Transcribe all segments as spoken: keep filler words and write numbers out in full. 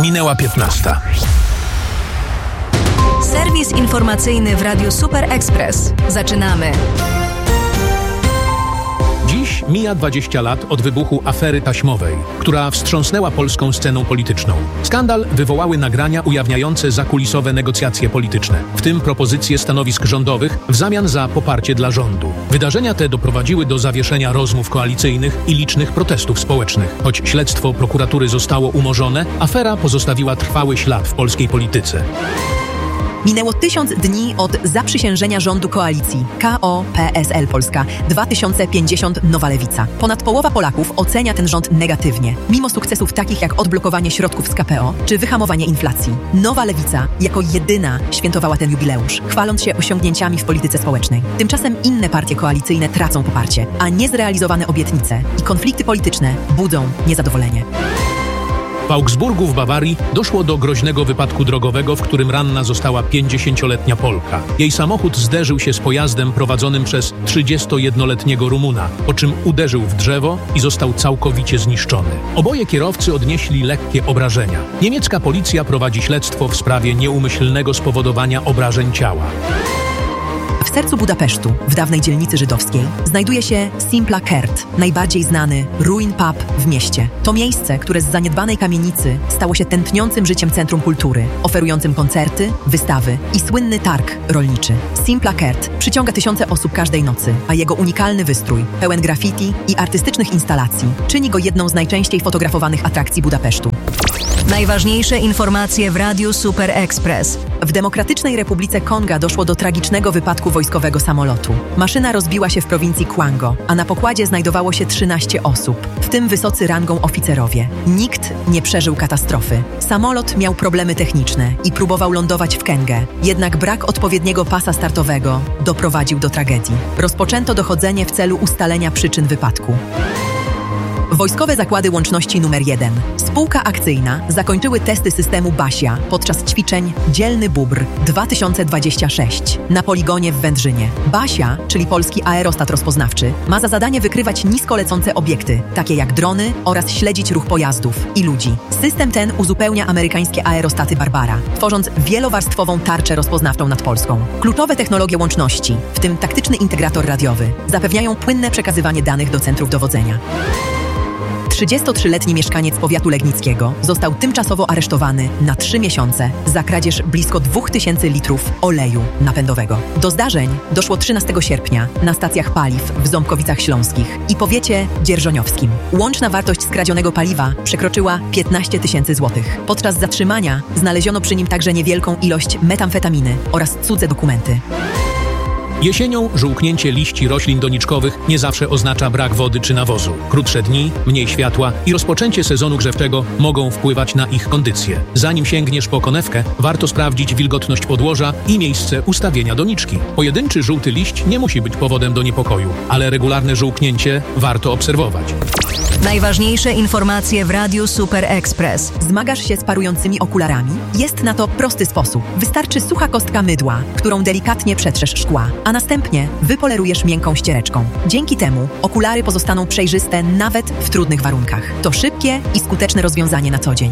Minęła piętnasta. Serwis informacyjny w Radiu Super Express. Zaczynamy. Dziś mija dwadzieścia lat od wybuchu afery taśmowej, która wstrząsnęła polską sceną polityczną. Skandal wywołały nagrania ujawniające zakulisowe negocjacje polityczne, w tym propozycje stanowisk rządowych w zamian za poparcie dla rządu. Wydarzenia te doprowadziły do zawieszenia rozmów koalicyjnych i licznych protestów społecznych. Choć śledztwo prokuratury zostało umorzone, afera pozostawiła trwały ślad w polskiej polityce. Minęło tysiąc dni od zaprzysiężenia rządu koalicji K O P S L Polska dwa tysiące pięćdziesiąt Nowa Lewica. Ponad połowa Polaków ocenia ten rząd negatywnie, mimo sukcesów takich jak odblokowanie środków z K P O czy wyhamowanie inflacji. Nowa Lewica jako jedyna świętowała ten jubileusz, chwaląc się osiągnięciami w polityce społecznej. Tymczasem inne partie koalicyjne tracą poparcie, a niezrealizowane obietnice i konflikty polityczne budzą niezadowolenie. W Augsburgu w Bawarii doszło do groźnego wypadku drogowego, w którym ranna została pięćdziesięcioletnia Polka. Jej samochód zderzył się z pojazdem prowadzonym przez trzydziestojednoletniego Rumuna, po czym uderzył w drzewo i został całkowicie zniszczony. Oboje kierowcy odnieśli lekkie obrażenia. Niemiecka policja prowadzi śledztwo w sprawie nieumyślnego spowodowania obrażeń ciała. W sercu Budapesztu, w dawnej dzielnicy żydowskiej, znajduje się Simpla Kert, najbardziej znany ruin pub w mieście. To miejsce, które z zaniedbanej kamienicy stało się tętniącym życiem centrum kultury, oferującym koncerty, wystawy i słynny targ rolniczy. Simpla Kert przyciąga tysiące osób każdej nocy, a jego unikalny wystrój, pełen graffiti i artystycznych instalacji, czyni go jedną z najczęściej fotografowanych atrakcji Budapesztu. Najważniejsze informacje w Radiu Super Express. W Demokratycznej Republice Konga doszło do tragicznego wypadku wojskowego samolotu. Maszyna rozbiła się w prowincji Kwango, a na pokładzie znajdowało się trzynaście osób, w tym wysocy rangą oficerowie. Nikt nie przeżył katastrofy. Samolot miał problemy techniczne i próbował lądować w Kengę, jednak brak odpowiedniego pasa startowego doprowadził do tragedii. Rozpoczęto dochodzenie w celu ustalenia przyczyn wypadku. Wojskowe Zakłady Łączności numer jeden, spółka akcyjna, zakończyły testy systemu Basia podczas ćwiczeń Dzielny Bóbr dwa tysiące dwadzieścia sześć na poligonie w Wędrzynie. Basia, czyli polski aerostat rozpoznawczy, ma za zadanie wykrywać nisko lecące obiekty, takie jak drony, oraz śledzić ruch pojazdów i ludzi. System ten uzupełnia amerykańskie aerostaty Barbara, tworząc wielowarstwową tarczę rozpoznawczą nad Polską. Kluczowe technologie łączności, w tym taktyczny integrator radiowy, zapewniają płynne przekazywanie danych do centrów dowodzenia. trzydziestotrzyletni mieszkaniec powiatu legnickiego został tymczasowo aresztowany na trzy miesiące za kradzież blisko dwóch tysięcy litrów oleju napędowego. Do zdarzeń doszło trzynastego sierpnia na stacjach paliw w Ząbkowicach Śląskich i powiecie dzierżoniowskim. Łączna wartość skradzionego paliwa przekroczyła piętnaście tysięcy złotych. Podczas zatrzymania znaleziono przy nim także niewielką ilość metamfetaminy oraz cudze dokumenty. Jesienią żółknięcie liści roślin doniczkowych nie zawsze oznacza brak wody czy nawozu. Krótsze dni, mniej światła i rozpoczęcie sezonu grzewczego mogą wpływać na ich kondycję. Zanim sięgniesz po konewkę, warto sprawdzić wilgotność podłoża i miejsce ustawienia doniczki. Pojedynczy żółty liść nie musi być powodem do niepokoju, ale regularne żółknięcie warto obserwować. Najważniejsze informacje w Radiu Super Express. Zmagasz się z parującymi okularami? Jest na to prosty sposób. Wystarczy sucha kostka mydła, którą delikatnie przetrzesz szkła, a następnie wypolerujesz miękką ściereczką. Dzięki temu okulary pozostaną przejrzyste nawet w trudnych warunkach. To szybkie i skuteczne rozwiązanie na co dzień.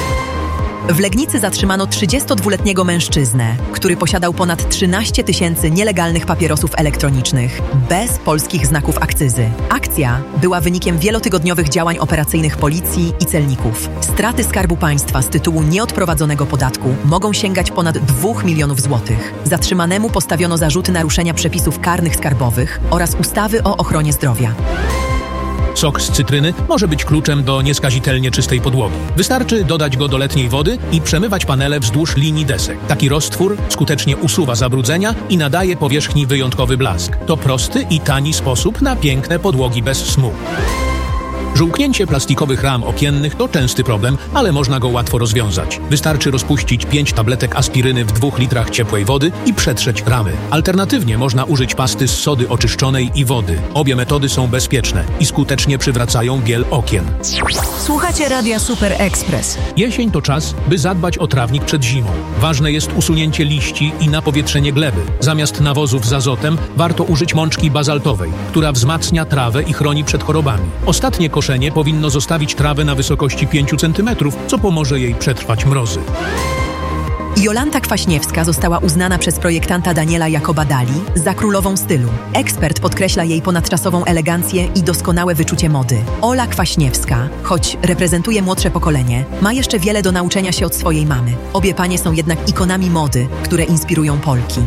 W Legnicy zatrzymano trzydziestodwuletniego mężczyznę, który posiadał ponad trzynaście tysięcy nielegalnych papierosów elektronicznych bez polskich znaków akcyzy. Akcja była wynikiem wielotygodniowych działań operacyjnych policji i celników. Straty Skarbu Państwa z tytułu nieodprowadzonego podatku mogą sięgać ponad dwóch milionów złotych. Zatrzymanemu postawiono zarzuty naruszenia przepisów karnych skarbowych oraz ustawy o ochronie zdrowia. Sok z cytryny może być kluczem do nieskazitelnie czystej podłogi. Wystarczy dodać go do letniej wody i przemywać panele wzdłuż linii desek. Taki roztwór skutecznie usuwa zabrudzenia i nadaje powierzchni wyjątkowy blask. To prosty i tani sposób na piękne podłogi bez smug. Żółknięcie plastikowych ram okiennych to częsty problem, ale można go łatwo rozwiązać. Wystarczy rozpuścić pięć tabletek aspiryny w dwóch litrach ciepłej wody i przetrzeć ramy. Alternatywnie można użyć pasty z sody oczyszczonej i wody. Obie metody są bezpieczne i skutecznie przywracają biel okien. Słuchacie Radia Super Express. Jesień to czas, by zadbać o trawnik przed zimą. Ważne jest usunięcie liści i napowietrzenie gleby. Zamiast nawozów z azotem warto użyć mączki bazaltowej, która wzmacnia trawę i chroni przed chorobami. Ostatnie koszenie powinno zostawić trawę na wysokości pięć centymetrów, co pomoże jej przetrwać mrozy. Jolanta Kwaśniewska została uznana przez projektanta Daniela Jacoba Dali za królową stylu. Ekspert podkreśla jej ponadczasową elegancję i doskonałe wyczucie mody. Ola Kwaśniewska, choć reprezentuje młodsze pokolenie, ma jeszcze wiele do nauczenia się od swojej mamy. Obie panie są jednak ikonami mody, które inspirują Polki.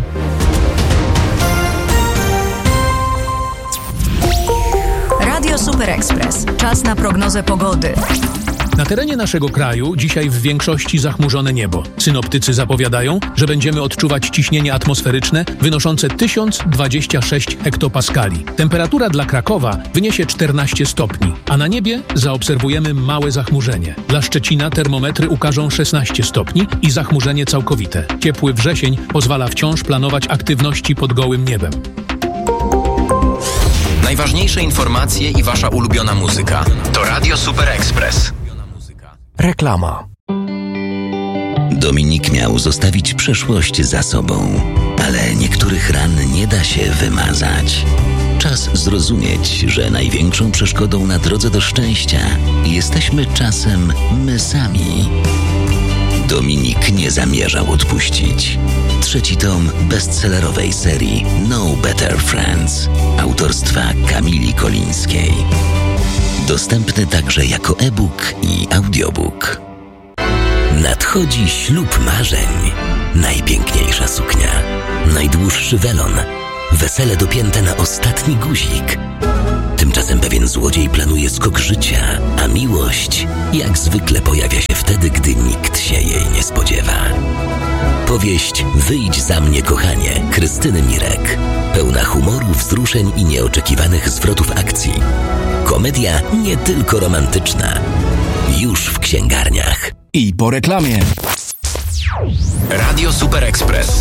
Radio Super Express. Czas na prognozę pogody. Na terenie naszego kraju dzisiaj w większości zachmurzone niebo. Synoptycy zapowiadają, że będziemy odczuwać ciśnienie atmosferyczne wynoszące tysiąc dwadzieścia sześć hektopaskali. Temperatura dla Krakowa wyniesie czternaście stopni, a na niebie zaobserwujemy małe zachmurzenie. Dla Szczecina termometry ukażą szesnaście stopni i zachmurzenie całkowite. Ciepły wrzesień pozwala wciąż planować aktywności pod gołym niebem. Najważniejsze informacje i wasza ulubiona muzyka to Radio Super Express. Reklama. Dominik miał zostawić przeszłość za sobą, ale niektórych ran nie da się wymazać. Czas zrozumieć, że największą przeszkodą na drodze do szczęścia jesteśmy czasem my sami. Dominik nie zamierzał odpuścić. Trzeci tom bestsellerowej serii No Better Friends autorstwa Kamili Kolińskiej. Dostępny także jako e-book i audiobook. Nadchodzi ślub marzeń. Najpiękniejsza suknia, najdłuższy welon, wesele dopięte na ostatni guzik. Tymczasem pewien złodziej planuje skok życia, a miłość jak zwykle pojawia się wtedy, gdy nikt się jej nie spodziewa. Powieść Wyjdź za mnie, kochanie, Krystyny Mirek. Pełna humoru, wzruszeń i nieoczekiwanych zwrotów akcji. Komedia nie tylko romantyczna. Już w księgarniach. I po reklamie. Radio Super Express.